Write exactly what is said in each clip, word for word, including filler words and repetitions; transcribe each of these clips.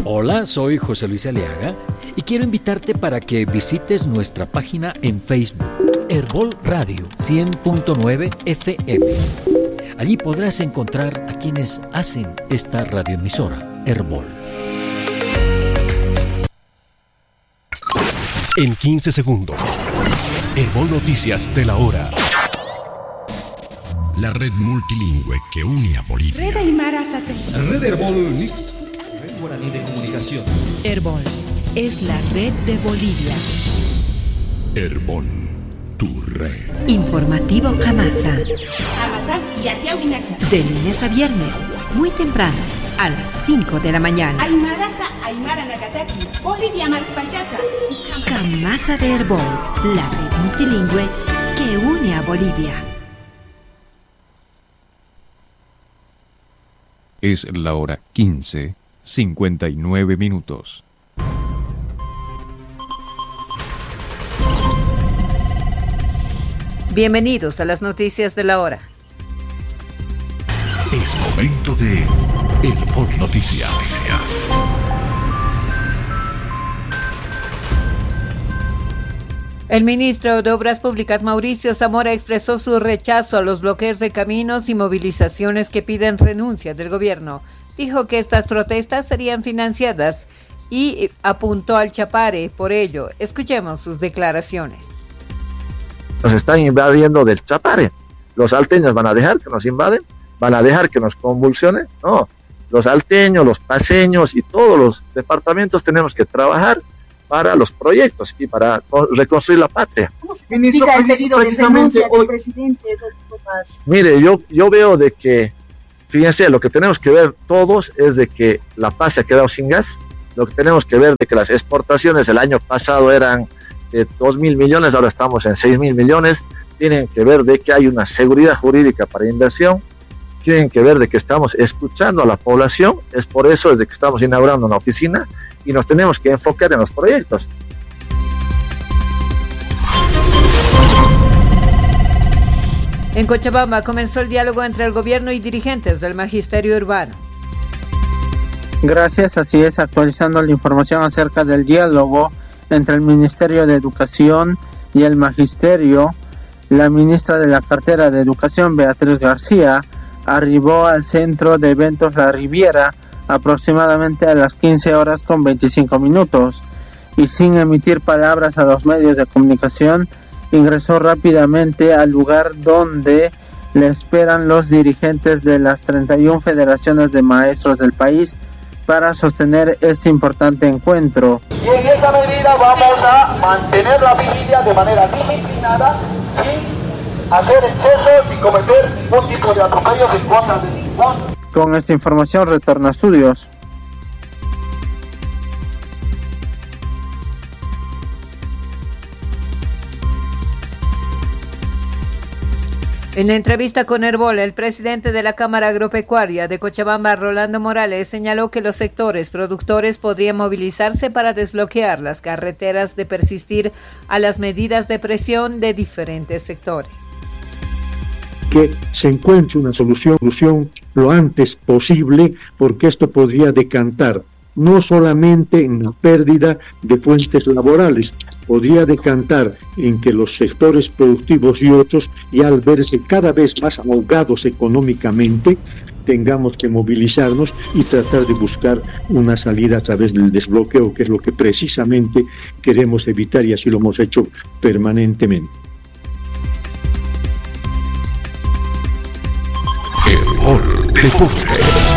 Hola, soy José Luis Aliaga y quiero invitarte para que visites nuestra página en Facebook, Herbol Radio cien punto nueve F M. Allí podrás encontrar a quienes hacen esta radioemisora, Herbol. En quince segundos, Herbol Noticias de la hora. La red multilingüe que une a Bolivia. Red Aymara Satélite. Red Herbol. Red Guaraní de Comunicación. Herbol es la red de Bolivia. Herbol, tu red. Informativo Jamasa. Jamasa y Atiahuinaca. De lunes a viernes, muy temprano, a las cinco de la mañana. Aymarata, Aymara Nagataki, Bolivia Marpachata. Jamasa de Herbol, la red multilingüe que une a Bolivia. Es la hora quince, cincuenta y nueve minutos. Bienvenidos a las noticias de la hora. Es momento de Herbol Noticias. El ministro de Obras Públicas, Mauricio Zamora, expresó su rechazo a los bloqueos de caminos y movilizaciones que piden renuncia del gobierno. Dijo que estas protestas serían financiadas y apuntó al Chapare por ello. Escuchemos sus declaraciones. Nos están invadiendo del Chapare. ¿Los salteños van a dejar que nos invaden? ¿Van a dejar que nos convulsionen? No. Los salteños, los paceños y todos los departamentos tenemos que trabajar para los proyectos y para reconstruir la patria. ¿Cómo se explica el pedido de renuncia del presidente Rodrigo Paz? Mire, yo, yo veo de que, fíjense, lo que tenemos que ver todos es de que La Paz se ha quedado sin gas. Lo que tenemos que ver de que las exportaciones el año pasado eran de dos mil millones, ahora estamos en seis mil millones. Tienen que ver de que hay una seguridad jurídica para inversión. Tienen que ver de que estamos escuchando a la población. Es por eso desde que estamos inaugurando una oficina y nos tenemos que enfocar en los proyectos. En Cochabamba comenzó el diálogo entre el gobierno y dirigentes del magisterio urbano. Gracias, así es, actualizando la información acerca del diálogo entre el Ministerio de Educación y el magisterio. La ministra de la cartera de Educación, Beatriz García, arribó al centro de eventos La Riviera aproximadamente a las quince horas con veinticinco minutos y sin emitir palabras a los medios de comunicación ingresó rápidamente al lugar donde le esperan los dirigentes de las treinta y una federaciones de maestros del país para sostener este importante encuentro. Y en esa medida vamos a mantener la vigilia de manera disciplinada sin hacer excesos y cometer ningún tipo de atropellos en contra de ningún. Con esta información retorna a estudios. En la entrevista con Herbol, el presidente de la Cámara Agropecuaria de Cochabamba, Rolando Morales, señaló que los sectores productores podrían movilizarse para desbloquear las carreteras de persistir a las medidas de presión de diferentes sectores. Que se encuentre una solución, solución lo antes posible, porque esto podría decantar no solamente en la pérdida de fuentes laborales, podría decantar en que los sectores productivos y otros, y al verse cada vez más ahogados económicamente, tengamos que movilizarnos y tratar de buscar una salida a través del desbloqueo, que es lo que precisamente queremos evitar y así lo hemos hecho permanentemente. Herbol Deportes.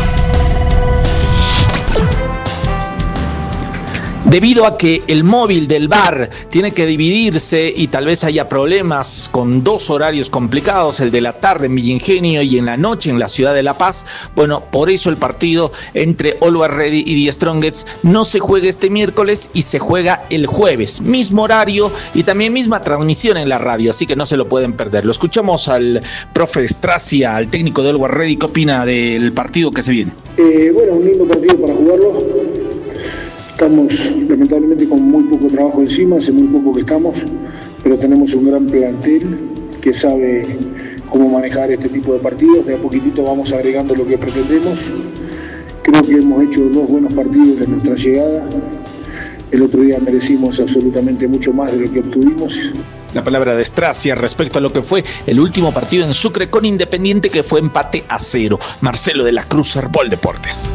Debido a que el móvil del V A R tiene que dividirse y tal vez haya problemas con dos horarios complicados, el de la tarde en Villa Ingenio y en la noche en la ciudad de La Paz, bueno, por eso el partido entre Always Ready y The Strongest no se juega este miércoles y se juega el jueves, mismo horario y también misma transmisión en la radio, así que no se lo pueden perder. Lo escuchamos al profe Stracia, al técnico de Always Ready. ¿Qué opina del partido que se viene? Eh, bueno, un lindo partido para jugarlo. Estamos lamentablemente con muy poco trabajo encima, hace muy poco que estamos, pero tenemos un gran plantel que sabe cómo manejar este tipo de partidos. De a poquitito vamos agregando lo que pretendemos. Creo que hemos hecho dos buenos partidos de nuestra llegada. El otro día merecimos absolutamente mucho más de lo que obtuvimos. La palabra de Stracia respecto a lo que fue el último partido en Sucre con Independiente, que fue empate a cero. Marcelo de la Cruz, Herbol Deportes.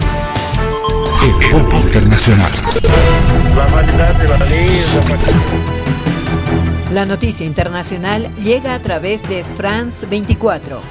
Herbol Internacional. La noticia internacional llega a través de France veinticuatro.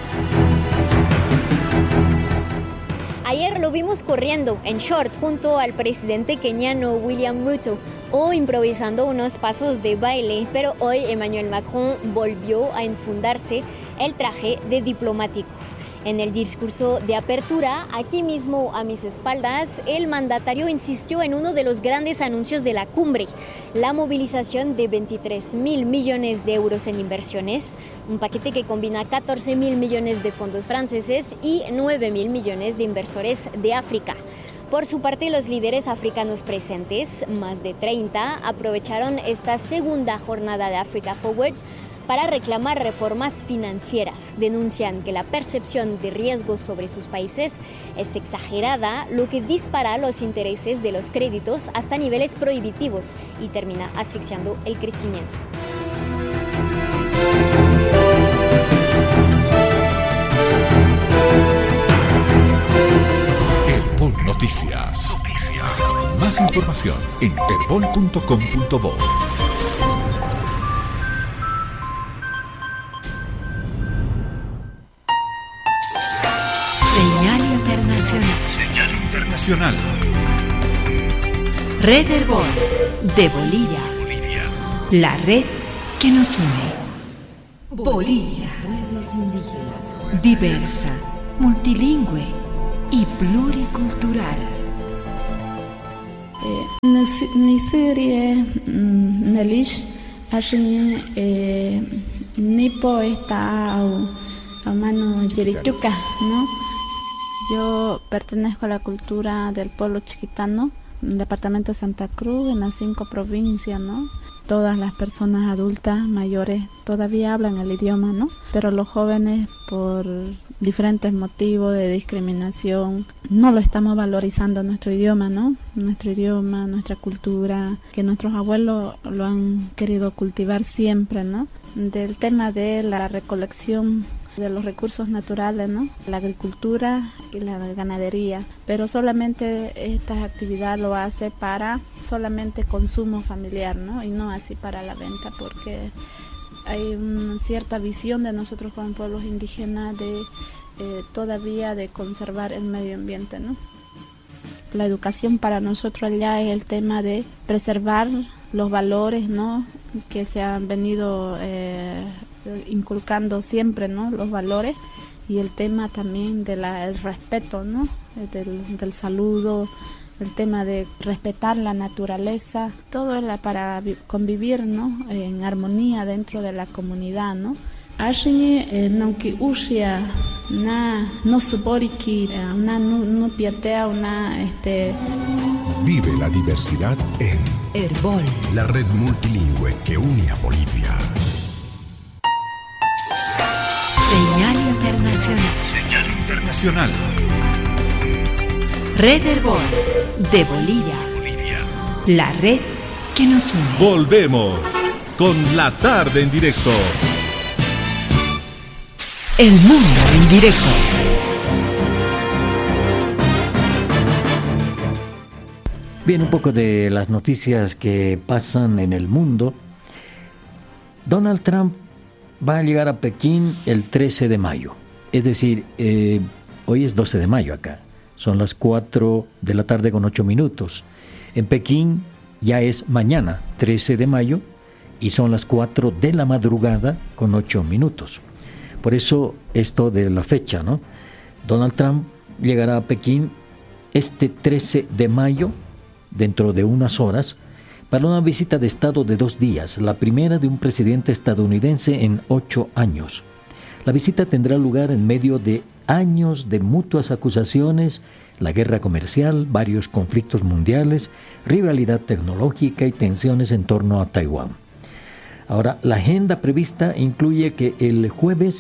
Ayer lo vimos corriendo en short junto al presidente keniano William Ruto o improvisando unos pasos de baile, pero hoy Emmanuel Macron volvió a enfundarse el traje de diplomático. En el discurso de apertura, aquí mismo a mis espaldas, el mandatario insistió en uno de los grandes anuncios de la cumbre, la movilización de veintitrés mil millones de euros en inversiones, un paquete que combina catorce mil millones de fondos franceses y nueve mil millones de inversores de África. Por su parte, los líderes africanos presentes, más de treinta, aprovecharon esta segunda jornada de Africa Forward para reclamar reformas financieras. Denuncian que la percepción de riesgos sobre sus países es exagerada, lo que dispara los intereses de los créditos hasta niveles prohibitivos y termina asfixiando el crecimiento. Herbol Noticias. Más información en herbol punto com punto bo. Señal internacional. Señal internacional. Red Herbol de Bolivia. Bolivia. La red que nos une. Bolivia. Diversa, multilingüe y pluricultural. Nisirie Nelish Ashin Nipo está a mano Yerichuca, ¿no? Yo pertenezco a la cultura del pueblo chiquitano, departamento de Santa Cruz, en las cinco provincias, ¿no? Todas las personas adultas, mayores, todavía hablan el idioma, ¿no? Pero los jóvenes, por diferentes motivos de discriminación, no lo estamos valorizando nuestro idioma, ¿no? Nuestro idioma, nuestra cultura, que nuestros abuelos lo han querido cultivar siempre, ¿no? Del tema de la recolección de los recursos naturales, ¿no? La agricultura y la ganadería, pero solamente esta actividad lo hace para solamente consumo familiar, ¿no? Y no así para la venta, porque hay una cierta visión de nosotros como pueblos indígenas de eh, todavía de conservar el medio ambiente, ¿no? La educación para nosotros allá es el tema de preservar los valores, ¿no? Que se han venido eh, inculcando siempre, ¿no? Los valores, y el tema también del respeto, ¿no? Del, del saludo, el tema de respetar la naturaleza, todo es para convivir, ¿no? En armonía dentro de la comunidad, ¿no? Ashini nauki ushia na no suboriki una no piatea una este. Vive la diversidad en Herbol, la red multilingüe que une a Bolivia. Señal internacional. Señal internacional. Red Herbol de Bolivia. Bolivia. La red que nos une. Volvemos con la tarde en directo. El mundo en directo. Bien, un poco de las noticias que pasan en el mundo. Donald Trump va a llegar a Pekín el trece de mayo. Es decir, eh, hoy es doce de mayo acá. Son las cuatro de la tarde con ocho minutos. En Pekín ya es mañana, trece de mayo, y son las cuatro de la madrugada con ocho minutos. Por eso esto de la fecha, ¿no? Donald Trump llegará a Pekín este trece de mayo, dentro de unas horas, para una visita de Estado de dos días, la primera de un presidente estadounidense en ocho años. La visita tendrá lugar en medio de años de mutuas acusaciones, la guerra comercial, varios conflictos mundiales, rivalidad tecnológica y tensiones en torno a Taiwán. Ahora, la agenda prevista incluye que el jueves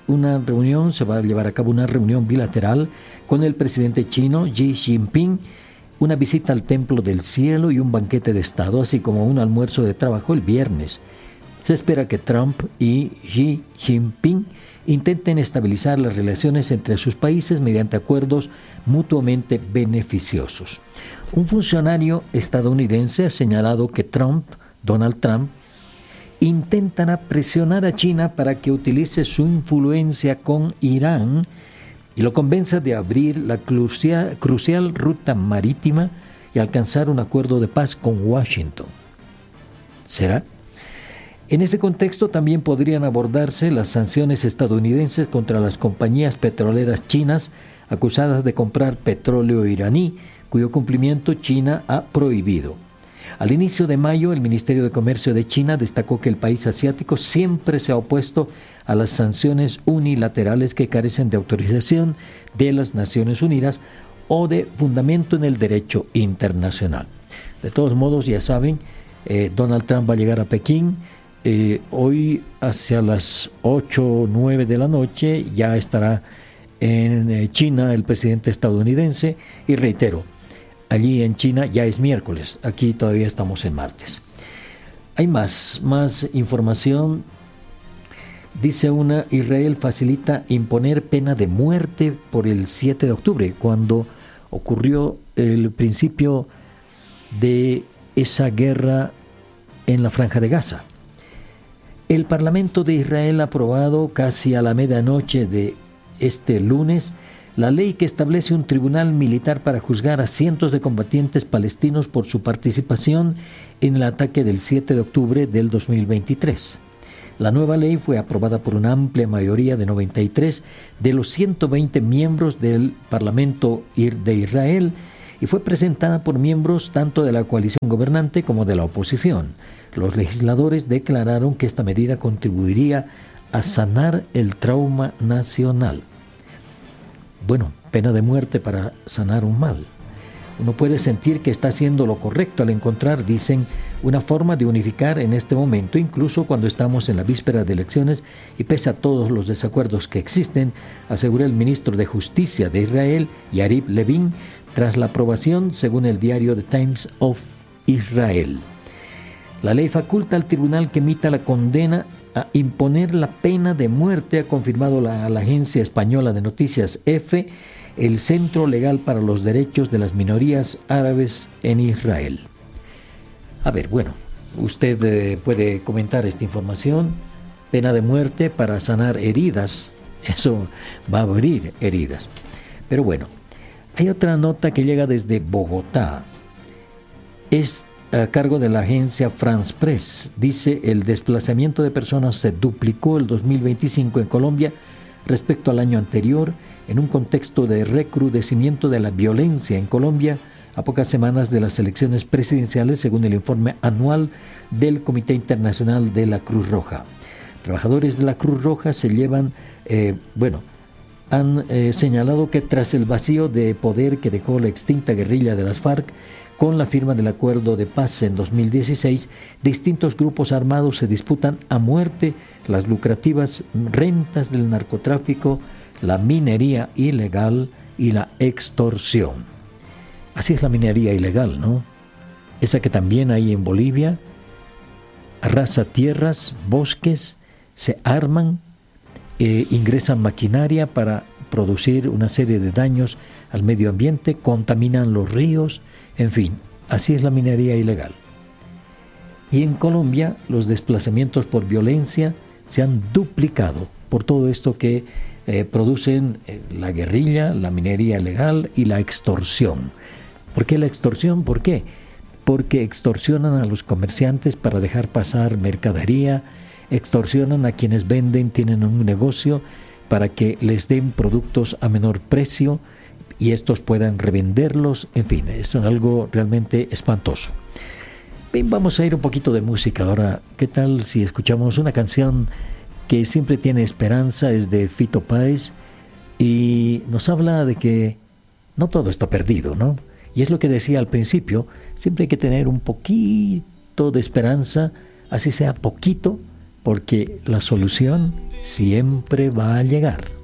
una reunión, se va a llevar a cabo una reunión bilateral con el presidente chino Xi Jinping, una visita al Templo del Cielo y un banquete de Estado, así como un almuerzo de trabajo el viernes. Se espera que Trump y Xi Jinping intenten estabilizar las relaciones entre sus países mediante acuerdos mutuamente beneficiosos. Un funcionario estadounidense ha señalado que Trump, Donald Trump, intentará presionar a China para que utilice su influencia con Irán y lo convenza de abrir la crucial, crucial ruta marítima y alcanzar un acuerdo de paz con Washington. ¿Será? En ese contexto también podrían abordarse las sanciones estadounidenses contra las compañías petroleras chinas acusadas de comprar petróleo iraní, cuyo cumplimiento China ha prohibido. Al inicio de mayo, el Ministerio de Comercio de China destacó que el país asiático siempre se ha opuesto a las sanciones unilaterales que carecen de autorización de las Naciones Unidas o de fundamento en el derecho internacional. De todos modos, ya saben, eh, Donald Trump va a llegar a Pekín. Eh, hoy hacia las ocho o nueve de la noche ya estará en eh, China el presidente estadounidense y reitero, allí en China ya es miércoles, aquí todavía estamos en martes. Hay más, más información. Dice una, Israel facilita imponer pena de muerte por el siete de octubre, cuando ocurrió el principio de esa guerra en la Franja de Gaza. El Parlamento de Israel ha aprobado casi a la medianoche de este lunes la ley que establece un tribunal militar para juzgar a cientos de combatientes palestinos por su participación en el ataque del siete de octubre del dos mil veintitrés. La nueva ley fue aprobada por una amplia mayoría de noventa y tres de los ciento veinte miembros del Parlamento de Israel y fue presentada por miembros tanto de la coalición gobernante como de la oposición. Los legisladores declararon que esta medida contribuiría a sanar el trauma nacional. Bueno, pena de muerte para sanar un mal. Uno puede sentir que está haciendo lo correcto al encontrar, dicen, una forma de unificar en este momento, incluso cuando estamos en la víspera de elecciones y pese a todos los desacuerdos que existen, aseguró el ministro de Justicia de Israel, Yariv Levin, tras la aprobación, según el diario The Times of Israel. La ley faculta al tribunal que emita la condena a imponer la pena de muerte, ha confirmado la, la agencia española de noticias EFE, el Centro Legal para los Derechos de las Minorías Árabes en Israel. A ver, bueno, usted eh, puede comentar esta información. Pena de muerte para sanar heridas, eso va a abrir heridas. Pero bueno, hay otra nota que llega desde Bogotá. Es a cargo de la agencia France Press. Dice, el desplazamiento de personas se duplicó el dos mil veinticinco en Colombia respecto al año anterior, en un contexto de recrudecimiento de la violencia en Colombia a pocas semanas de las elecciones presidenciales, según el informe anual del Comité Internacional de la Cruz Roja. Trabajadores de la Cruz Roja se llevan, eh, bueno, han eh, señalado que tras el vacío de poder que dejó la extinta guerrilla de las FARC, con la firma del acuerdo de paz en dos mil dieciséis, distintos grupos armados se disputan a muerte las lucrativas rentas del narcotráfico, la minería ilegal y la extorsión. Así es la minería ilegal, ¿no? Esa que también hay en Bolivia, arrasa tierras, bosques, se arman, eh, ingresan maquinaria para producir una serie de daños al medio ambiente, contaminan los ríos, en fin, así es la minería ilegal. Y en Colombia los desplazamientos por violencia se han duplicado por todo esto que eh, producen eh, la guerrilla, la minería ilegal y la extorsión. ¿Por qué la extorsión? ¿Por qué? Porque extorsionan a los comerciantes para dejar pasar mercadería, extorsionan a quienes venden, tienen un negocio para que les den productos a menor precio y estos puedan revenderlos, en fin, es algo realmente espantoso. Bien, vamos a ir un poquito de música ahora. ¿Qué tal si escuchamos una canción que siempre tiene esperanza? Es de Fito Páez y nos habla de que no todo está perdido, ¿no? Y es lo que decía al principio, siempre hay que tener un poquito de esperanza, así sea poquito, porque la solución siempre va a llegar.